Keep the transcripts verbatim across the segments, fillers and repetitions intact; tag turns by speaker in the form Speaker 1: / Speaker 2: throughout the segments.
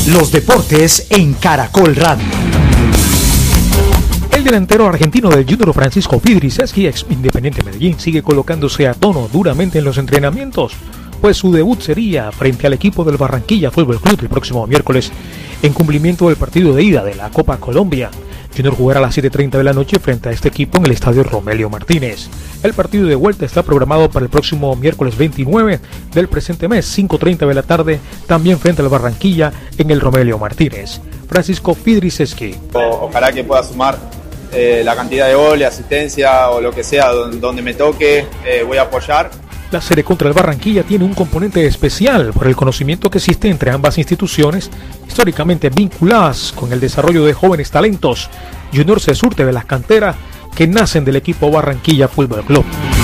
Speaker 1: Los deportes en Caracol Radio. El delantero argentino del Junior Francisco Fidriseski, ex Independiente Medellín, sigue colocándose a tono duramente en los entrenamientos, pues su debut sería frente al equipo del Barranquilla Fútbol Club el próximo miércoles en cumplimiento del partido de ida de la Copa Colombia. Junior jugará a las siete y treinta de la noche frente a este equipo en el estadio Romelio Martínez. El partido de vuelta está programado para el próximo miércoles veintinueve del presente mes, cinco y treinta de la tarde, también frente al Barranquilla en el Romelio Martínez. Francisco Fidriseski.
Speaker 2: O, ojalá que pueda sumar eh, la cantidad de goles, asistencia o lo que sea, donde, donde me toque, eh, voy a apoyar.
Speaker 1: La serie contra el Barranquilla tiene un componente especial por el conocimiento que existe entre ambas instituciones, históricamente vinculadas con el desarrollo de jóvenes talentos. Junior se surte de las canteras que nacen del equipo Barranquilla Fútbol Club.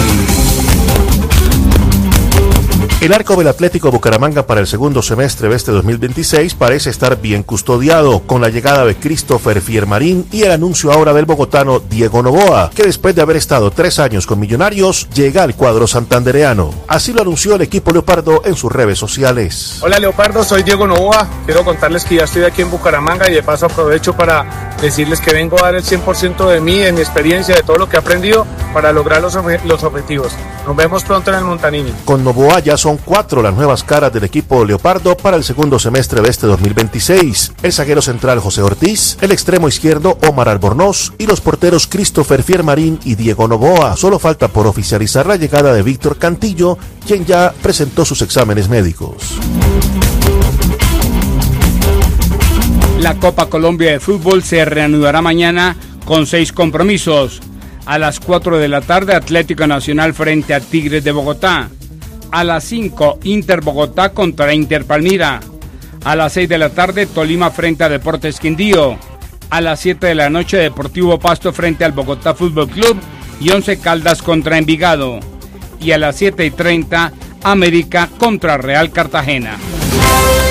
Speaker 3: El arco del Atlético Bucaramanga para el segundo semestre de este dos mil veintiséis parece estar bien custodiado, con la llegada de Christopher Fiermarín y el anuncio ahora del bogotano Diego Noboa, que después de haber estado tres años con Millonarios, llega al cuadro santandereano. Así lo anunció el equipo Leopardo en sus redes sociales.
Speaker 4: Hola Leopardo, soy Diego Noboa. Quiero contarles que ya estoy aquí en Bucaramanga y de paso aprovecho para decirles que vengo a dar el cien por ciento de mí, de mi experiencia, de todo lo que he aprendido para lograr los, obje- los objetivos. Nos vemos pronto en el Montanini.
Speaker 3: Con Noboa ya son cuatro las nuevas caras del equipo Leopardo para el segundo semestre de este dos mil veintiséis. El zaguero central José Ortiz, el extremo izquierdo Omar Albornoz y los porteros Christopher Fiermarín y Diego Noboa. Solo falta por oficializar la llegada de Víctor Cantillo, quien ya presentó sus exámenes médicos.
Speaker 5: La Copa Colombia de Fútbol se reanudará mañana con seis compromisos. A las cuatro de la tarde, Atlético Nacional frente a Tigres de Bogotá. A las cinco, Inter Bogotá contra Inter Palmira. A las seis de la tarde, Tolima frente a Deportes Quindío. A las siete de la noche, Deportivo Pasto frente al Bogotá Fútbol Club y Once Caldas contra Envigado. Y a las siete y treinta, América contra Real Cartagena.